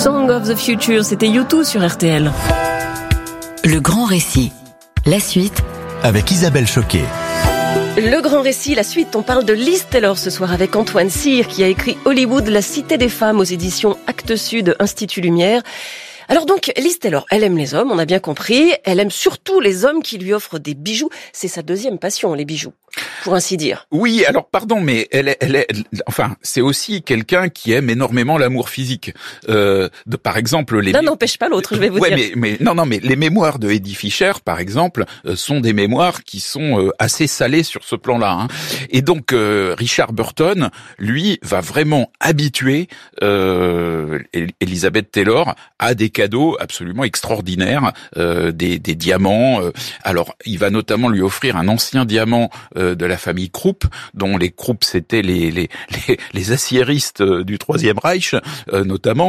Song of the Future, c'était U2 sur RTL. Le grand récit, la suite avec Isabelle Choquet. Le grand récit, la suite, on parle de Liz Taylor ce soir avec Antoine Cyr qui a écrit Hollywood, la cité des femmes aux éditions Actes Sud, Institut Lumière. Alors donc, Liz Taylor, elle aime les hommes, on a bien compris. Elle aime surtout les hommes qui lui offrent des bijoux. C'est sa deuxième passion, les bijoux, pour ainsi dire. Oui, alors pardon, mais enfin, c'est aussi quelqu'un qui aime énormément l'amour physique. Par exemple, l'un n'empêche pas l'autre, je vais vous dire. Mais les mémoires de Eddie Fisher, par exemple, sont des mémoires qui sont assez salées sur ce plan-là. Hein. Et donc, Richard Burton, lui, va vraiment habituer Elizabeth Taylor à des cadeaux absolument extraordinaires, des diamants. Alors, il va notamment lui offrir un ancien diamant de la famille Krupp, dont les Krupp c'était les assiéristes du Troisième Reich, notamment.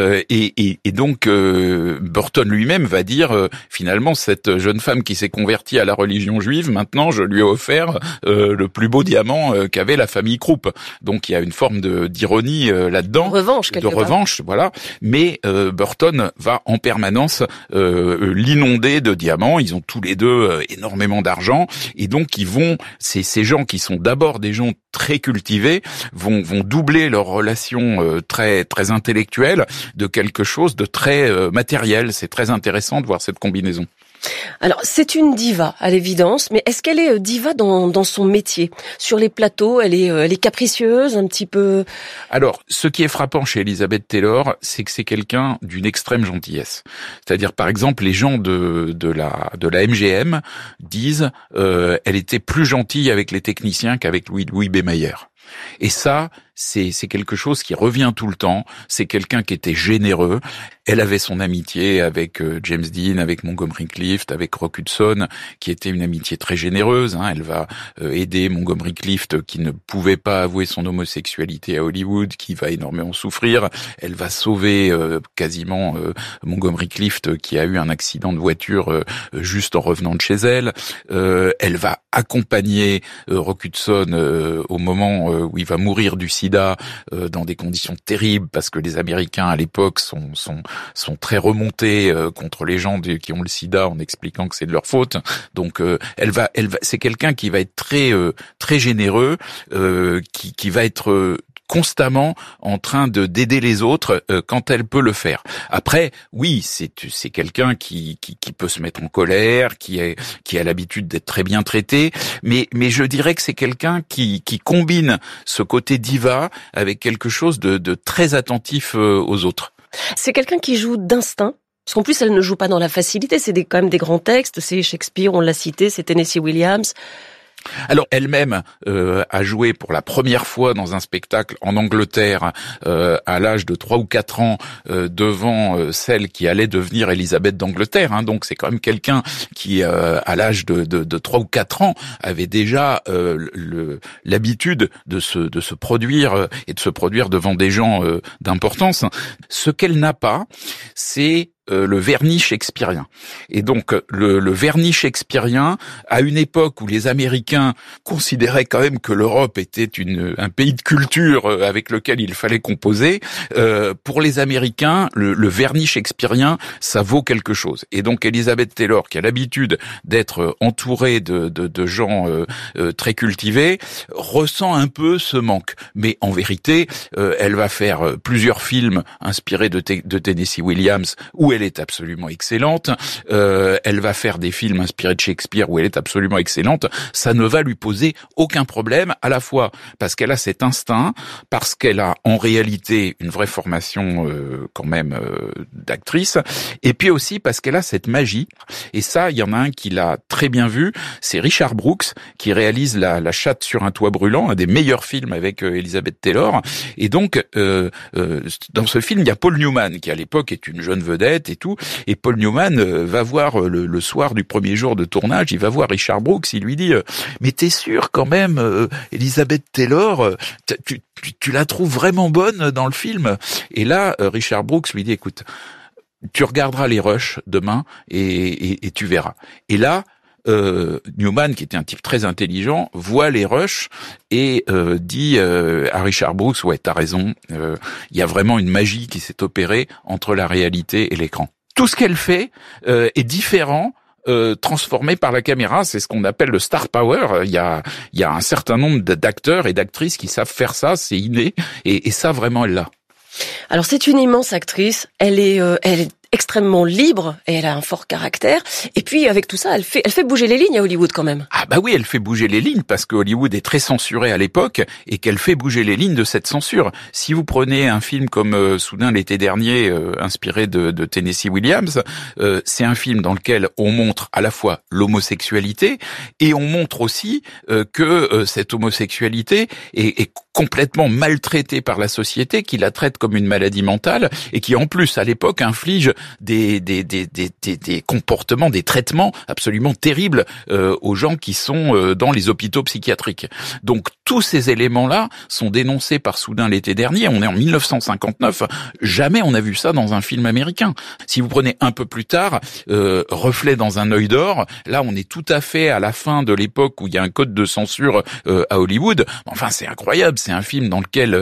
Et donc, Burton lui-même va dire finalement, cette jeune femme qui s'est convertie à la religion juive, maintenant je lui ai offert le plus beau diamant qu'avait la famille Krupp. Donc il y a une forme d'ironie là-dedans, de revanche, voilà. Mais Burton va en permanence l'inonder de diamants. Ils ont tous les deux énormément d'argent et donc ces gens qui sont d'abord des gens très cultivés vont doubler leur relation très très intellectuelle de quelque chose de très matériel. C'est très intéressant de voir cette combinaison. Alors, c'est une diva, à l'évidence, mais est-ce qu'elle est diva dans son métier? Sur les plateaux, elle est capricieuse, un petit peu... Alors, ce qui est frappant chez Elizabeth Taylor, c'est que c'est quelqu'un d'une extrême gentillesse. C'est-à-dire, par exemple, les gens de la MGM disent elle était plus gentille avec les techniciens qu'avec Louis B. Mayer. Et ça, c'est quelque chose qui revient tout le temps. C'est quelqu'un qui était généreux. Elle avait son amitié avec James Dean, avec Montgomery Clift, avec Rock Hudson, qui était une amitié très généreuse. Hein. Elle va aider Montgomery Clift, qui ne pouvait pas avouer son homosexualité à Hollywood, qui va énormément souffrir. Elle va sauver quasiment Montgomery Clift, qui a eu un accident de voiture juste en revenant de chez elle. Elle va accompagner Rock Hudson au moment où il va mourir du sida dans des conditions terribles, parce que les Américains à l'époque sont très remontés contre les gens qui ont le sida en expliquant que c'est de leur faute. Donc c'est quelqu'un qui va être très très généreux, qui va être constamment en train d'aider les autres quand elle peut le faire. Après, oui, c'est quelqu'un qui peut se mettre en colère, qui a l'habitude d'être très bien traité, mais je dirais que c'est quelqu'un qui combine ce côté diva avec quelque chose de très attentif aux autres. C'est quelqu'un qui joue d'instinct. Parce qu'en plus, elle ne joue pas dans la facilité. C'est quand même des grands textes. C'est Shakespeare, on l'a cité, c'est Tennessee Williams. Alors elle-même a joué pour la première fois dans un spectacle en Angleterre à l'âge de 3 ou 4 ans devant celle qui allait devenir Élisabeth d'Angleterre. Hein. Donc c'est quand même quelqu'un qui à l'âge de 3 ou 4 ans avait déjà l'habitude de se produire et de se produire devant des gens d'importance. Ce qu'elle n'a pas, c'est le vernis shakespearien. Et donc le vernis shakespearien, à une époque où les Américains considéraient quand même que l'Europe était un pays de culture avec lequel il fallait composer, pour les Américains, le vernis shakespearien, ça vaut quelque chose. Et donc Elizabeth Taylor, qui a l'habitude d'être entourée de gens très cultivés, ressent un peu ce manque. Mais en vérité, elle va faire plusieurs films inspirés de Tennessee Williams, où elle est absolument excellente. Elle va faire des films inspirés de Shakespeare où elle est absolument excellente. Ça ne va lui poser aucun problème, à la fois parce qu'elle a cet instinct, parce qu'elle a en réalité une vraie formation quand même d'actrice, et puis aussi parce qu'elle a cette magie. Et ça, il y en a un qui l'a très bien vu, c'est Richard Brooks, qui réalise La chatte sur un toit brûlant, un des meilleurs films avec Elizabeth Taylor. Et donc, dans ce film, il y a Paul Newman, qui à l'époque est une jeune vedette et tout. Et Paul Newman va voir le soir du premier jour de tournage, il va voir Richard Brooks, il lui dit mais t'es sûr quand même, Elizabeth Taylor, tu la trouves vraiment bonne dans le film? Et là, Richard Brooks lui dit écoute, tu regarderas les rushs demain et tu verras. Et là, Newman, qui était un type très intelligent, voit les rushs et dit à Richard Brooks, ouais, t'as raison, il y a vraiment une magie qui s'est opérée entre la réalité et l'écran. Tout ce qu'elle fait est différent, transformé par la caméra. C'est ce qu'on appelle le star power. Il y a un certain nombre d'acteurs et d'actrices qui savent faire ça, c'est inné, et ça vraiment elle l'a. Alors c'est une immense actrice, elle est extrêmement libre et elle a un fort caractère. Et puis avec tout ça, elle fait bouger les lignes à Hollywood quand même. Ah bah oui, elle fait bouger les lignes parce que Hollywood est très censuré à l'époque et qu'elle fait bouger les lignes de cette censure. Si vous prenez un film comme Soudain l'été dernier, inspiré de Tennessee Williams, c'est un film dans lequel on montre à la fois l'homosexualité et on montre aussi que cette homosexualité est complètement maltraitée par la société, qui la traite comme une maladie mentale et qui en plus à l'époque inflige des comportements, des traitements absolument terribles aux gens qui sont dans les hôpitaux psychiatriques. Donc tous ces éléments-là sont dénoncés par Soudain l'été dernier. On est en 1959. Jamais on a vu ça dans un film américain. Si vous prenez un peu plus tard, Reflet dans un œil d'or, là on est tout à fait à la fin de l'époque où il y a un code de censure à Hollywood. Enfin c'est incroyable. C'est un film dans lequel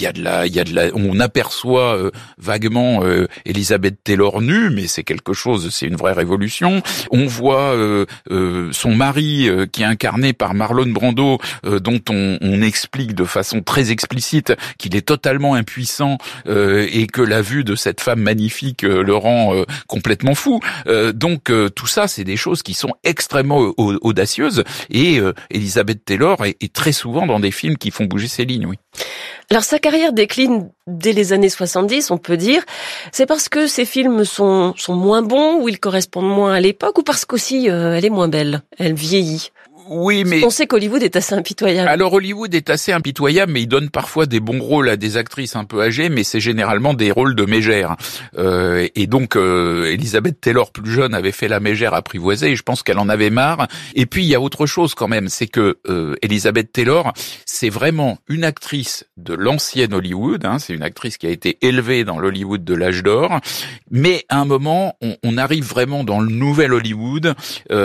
on aperçoit vaguement Elizabeth Taylor nue, mais c'est quelque chose, c'est une vraie révolution. On voit son mari qui est incarné par Marlon Brando, dont on explique de façon très explicite qu'il est totalement impuissant et que la vue de cette femme magnifique le rend complètement fou. Donc tout ça, c'est des choses qui sont extrêmement audacieuses et Elizabeth Taylor est très souvent dans des films qui font bouger ses lignes. Oui. Alors sa carrière décline dès les années 70, on peut dire. C'est parce que ses films sont moins bons ou ils correspondent moins à l'époque ou parce qu'aussi elle est moins belle, elle vieillit. Oui, mais on sait qu'Hollywood est assez impitoyable. Alors Hollywood est assez impitoyable, mais il donne parfois des bons rôles à des actrices un peu âgées, mais c'est généralement des rôles de mégères. Et donc Elizabeth Taylor plus jeune avait fait la mégère apprivoisée, et je pense qu'elle en avait marre. Et puis il y a autre chose quand même, c'est que Elizabeth Taylor, c'est vraiment une actrice de l'ancienne Hollywood. C'est une actrice qui a été élevée dans l'Hollywood de l'âge d'or, mais à un moment, on arrive vraiment dans le nouvel Hollywood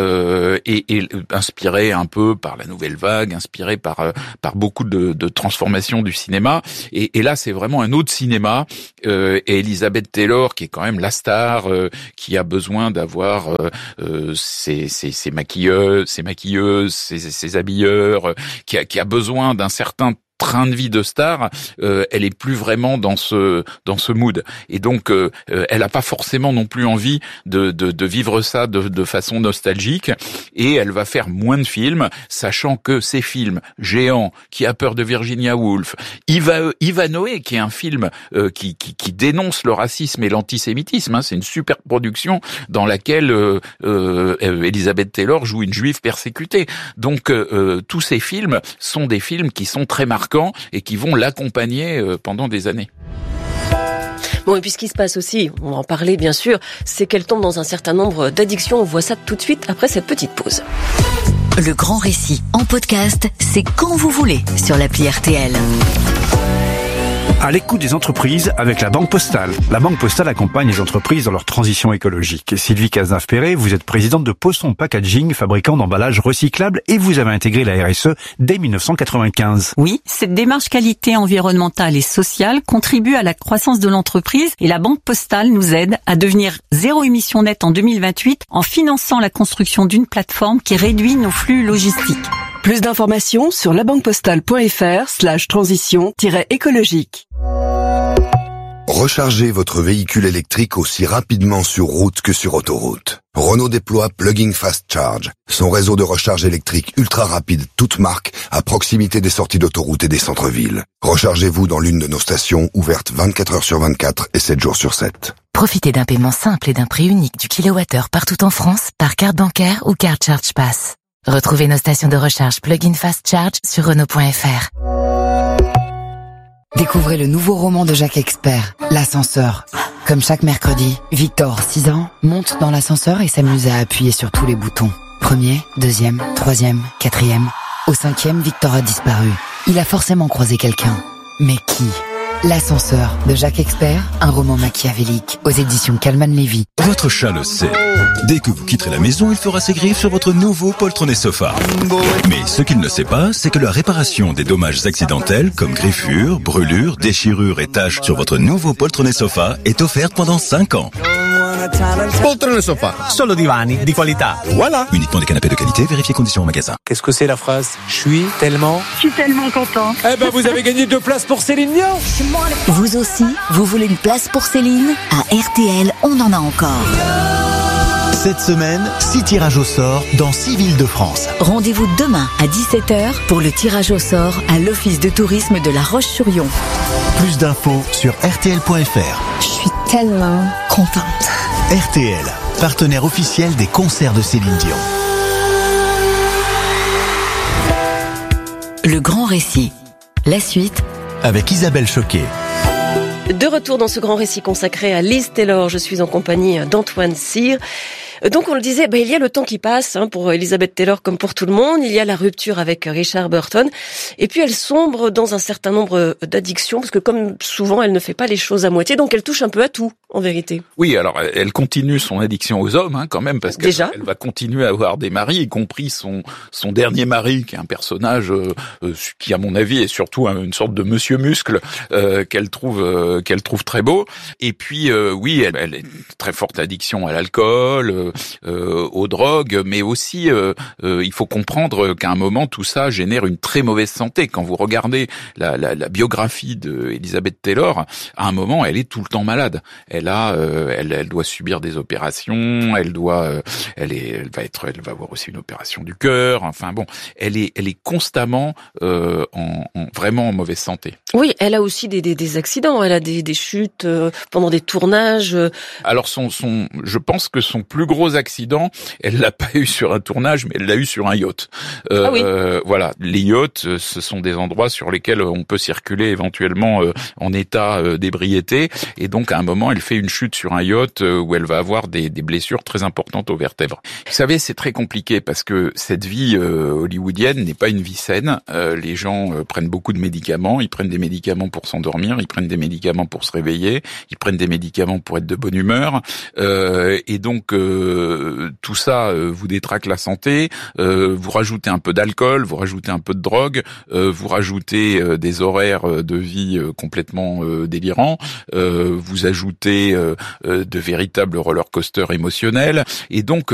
et inspiré un peu par la nouvelle vague, inspiré par beaucoup de transformations du cinéma. Et là, c'est vraiment un autre cinéma. Et Elizabeth Taylor, qui est quand même la star, qui a besoin d'avoir ses maquilleuses, ses habilleurs, qui a besoin d'un certain train de vie de star, elle est plus vraiment dans ce mood. Et donc elle a pas forcément non plus envie de vivre ça de façon nostalgique, et elle va faire moins de films, sachant que ces films Géant, Qui a peur de Virginia Woolf, Ivanhoe, qui est un film qui dénonce le racisme et l'antisémitisme, c'est une super production dans laquelle Elizabeth Taylor joue une juive persécutée. Donc tous ces films sont des films qui sont très marquants et qui vont l'accompagner pendant des années. Bon, et puis ce qui se passe aussi, on va en parler bien sûr, c'est qu'elle tombe dans un certain nombre d'addictions. On voit ça tout de suite après cette petite pause. Le grand récit en podcast, c'est quand vous voulez sur l'appli RTL. À l'écoute des entreprises avec la Banque Postale. La Banque Postale accompagne les entreprises dans leur transition écologique. Sylvie Cazenave-Perret, vous êtes présidente de Posson Packaging, fabricant d'emballages recyclables, et vous avez intégré la RSE dès 1995. Oui, cette démarche qualité environnementale et sociale contribue à la croissance de l'entreprise, et la Banque Postale nous aide à devenir zéro émission nette en 2028 en finançant la construction d'une plateforme qui réduit nos flux logistiques. Plus d'informations sur labanquepostale.fr/transition-écologique. Rechargez votre véhicule électrique aussi rapidement sur route que sur autoroute. Renault déploie Plug-in Fast Charge, son réseau de recharge électrique ultra rapide toute marque à proximité des sorties d'autoroute et des centres-villes. Rechargez-vous dans l'une de nos stations ouvertes 24 heures sur 24 et 7 jours sur 7. Profitez d'un paiement simple et d'un prix unique du kilowattheure partout en France par carte bancaire ou carte Charge Pass. Retrouvez nos stations de recharge Plug-in Fast Charge sur Renault.fr. Découvrez le nouveau roman de Jacques Expert, L'ascenseur. Comme chaque mercredi, Victor, 6 ans, monte dans l'ascenseur et s'amuse à appuyer sur tous les boutons. 1er, 2e, 3e, 4e. Au 5e, Victor a disparu. Il a forcément croisé quelqu'un. Mais qui ? L'ascenseur de Jacques Expert, un roman machiavélique aux éditions Calman Levy. Votre chat le sait. Dès que vous quitterez la maison, il fera ses griffes sur votre nouveau poltronnet sofa. Mais ce qu'il ne sait pas, c'est que la réparation des dommages accidentels comme griffures, brûlures, déchirures et taches sur votre nouveau poltronnet sofa est offerte pendant 5 ans. Poltrone sofa, solo divani di qualità. Voilà. Uniquement des canapés de qualité, vérifiez conditions au magasin. Qu'est-ce que c'est la phrase? Je suis tellement content. Eh ben vous avez gagné 2 places pour Céline Dion. Vous aussi, vous voulez une place pour Céline? À RTL, on en a encore. Cette semaine, 6 tirages au sort dans 6 villes de France. Rendez-vous demain à 17h pour le tirage au sort à l'Office de tourisme de La Roche-sur-Yon. Plus d'infos sur rtl.fr. Je suis tellement contente. RTL, partenaire officiel des concerts de Céline Dion. Le grand récit. La suite avec Isabelle Choquet. De retour dans ce grand récit consacré à Liz Taylor, je suis en compagnie d'Antoine Cyr. Donc on le disait, il y a le temps qui passe pour Elizabeth Taylor comme pour tout le monde. Il y a la rupture avec Richard Burton. Et puis elle sombre dans un certain nombre d'addictions parce que comme souvent, elle ne fait pas les choses à moitié. Donc elle touche un peu à tout, en vérité. Oui, alors elle continue son addiction aux hommes quand même parce qu'elle va continuer à avoir des maris, y compris son dernier mari qui est un personnage qui à mon avis est surtout une sorte de monsieur muscle qu'elle trouve très beau. Et puis oui, elle a une très forte addiction à l'alcool, aux drogues, mais aussi il faut comprendre qu'à un moment tout ça génère une très mauvaise santé. Quand vous regardez la biographie de Elizabeth Taylor, à un moment elle est tout le temps malade. Elle doit subir des opérations, elle va avoir aussi une opération du cœur. Enfin bon, elle est constamment vraiment en mauvaise santé. Oui, elle a aussi des accidents, elle a des chutes pendant des tournages. Alors je pense que son plus gros accident, elle l'a pas eu sur un tournage, mais elle l'a eu sur un yacht. Oui. Voilà, les yachts, ce sont des endroits sur lesquels on peut circuler éventuellement en état d'ébriété, et donc à un moment, elle fait une chute sur un yacht où elle va avoir des blessures très importantes aux vertèbres. Vous savez, c'est très compliqué parce que cette vie hollywoodienne n'est pas une vie saine. Les gens prennent beaucoup de médicaments, ils prennent des médicaments pour s'endormir, ils prennent des médicaments pour se réveiller, ils prennent des médicaments pour être de bonne humeur, et donc tout ça vous détraque la santé, vous rajoutez un peu d'alcool, vous rajoutez un peu de drogue, vous rajoutez des horaires de vie complètement délirants, vous ajoutez de véritables roller coasters émotionnels, et donc